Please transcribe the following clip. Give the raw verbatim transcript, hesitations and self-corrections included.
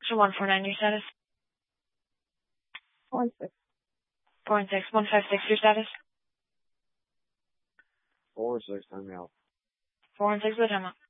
So one four nine, your status? Four and six. Four and six. One five six, your status? Four and six, time out. Four and six, the time out.